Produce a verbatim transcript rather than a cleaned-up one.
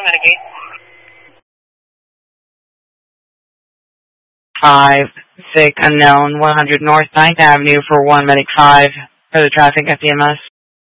five, six, unknown, one hundred North ninth Avenue for one Medic five, for the traffic at the M S.